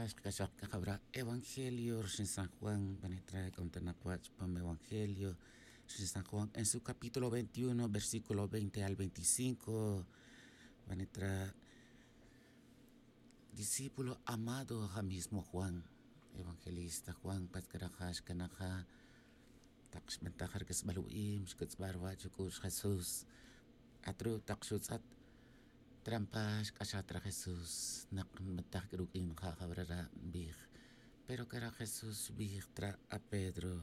Cabra, Evangelio en San Juan, penetra contra Pam Evangelio en San Juan, en su capítulo 21, versículo 20 al 25, penetra discípulo amado a mismo Juan, evangelista Juan, Patkarajash, Kanaja, Taxmentajar Kesbaluim, Sketsbarwa, Chukush, Jesús, Atru, Takshutzat, Trampas, Kashatra Jesús, Nakmentakirukin, Jajabrara, Big. Pero que era Jesús tra a Pedro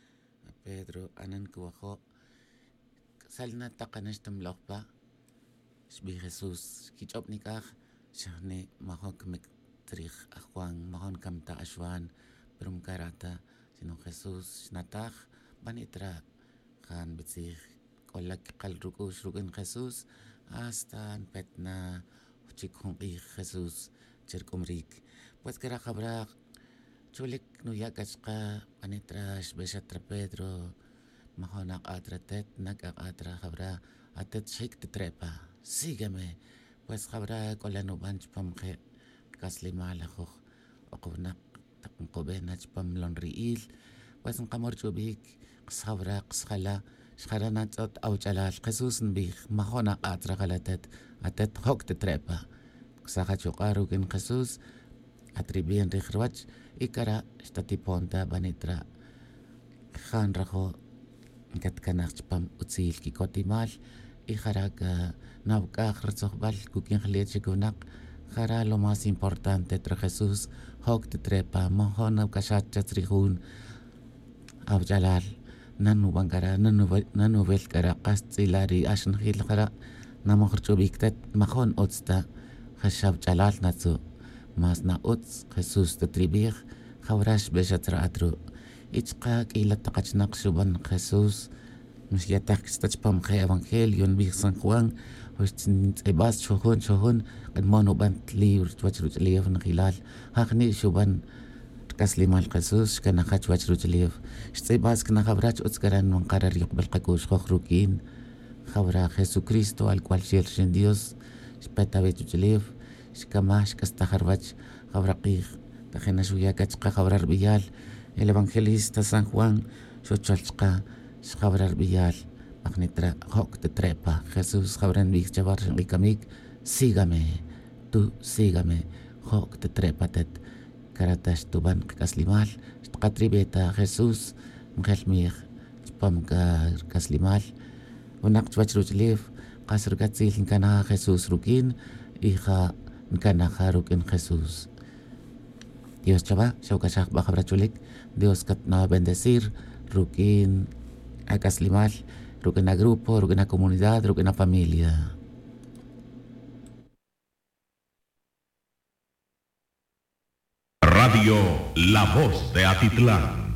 anan kuwajo salna taqanestam loqpa bi Jesús kichop nikah shahne mahon kmek trich a Juan mahon kamta ashwan perum karata sino Jesús natah banitra kan betzih kolak qalrukush rukin Jesús hasta petna chikhon Jesús cherkumrik pues que era jabra Chulik nuyakashqa anitrash beshatra Pedro mahonak atratet nakakatra jabra atet shik trepa sígueme pues jabra kolano banch pamje kaslimalajo oqonak taqobenach pam lonriil pues nqamor chubik qsabra qsala shkharanat ot awchalal Jesús nbih mahonak atra galatet atet hok trepa qsahachuqaru kin Jesús atribien rihrwach ikara statiponta banitra khan rajo katkanach pam utsil kikotimal ikharaga nabka khrsokhbal kukin khleche kunak khara lo más importante tra Jesús hok trepa mohon kashat chatrihun abjalal nanu bangara nanu vel kara qastilari ashn khil khara namokhchu biktat mahon otsta khashab jalal natsu mas na uts Jesús de tribir khawrash beshatra atru ichqa ila taqachnak suban Jesús mishyatak stachpam khe evangelio bi San Juan hostin ebas chohon qad mono bant li wachruch lief khilal haqni suban kaslimal Jesús kana khach wachruch lief stebas kana khabrach uts karan man qarar yuqbal qakush khokhrukin khawra Jesucristo al cual sirven Dios speta betuch lief Shkamash Kastajarvach Jabraqij Tajenashuya Kachka Jabrar Villal el evangelista San Juan Shochalchka Jabrar Villal Magnitra Hok de Trepa Jesús Jabran Vig Chavar Rikamik sígame tú sígame Hok de Trepa Tet Karatash Tuban Kaslimal Katribeta Jesús Mgelmir Spamka Kaslimal Unak Chwachruchlev Kasrgatzil Kana Jesús Rukin hija Nkanajaruk en Jesús. Dios chava, shaukashak bajabrachulik, Dios katna bendecir, rukin a Kaslimal, rukin a grupo, rukin a comunidad, rukin a familia. Radio La Voz de Atitlán.